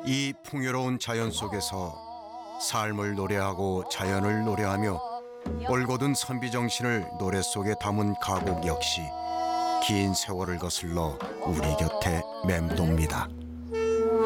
이 풍요로운 자연 속에서 삶을 노래하고 자연을 노래하며 올곧은 선비정신을 노래 속에 담은 가곡 역시 긴 세월을 거슬러 우리 곁에 맴돕니다.